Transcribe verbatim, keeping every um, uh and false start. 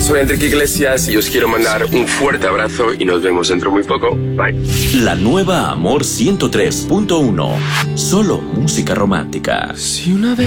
soy Enrique Iglesias y os quiero mandar un fuerte abrazo y nos vemos dentro muy poco. Bye. La nueva Amor ciento tres punto uno. Solo música romántica. Si una vez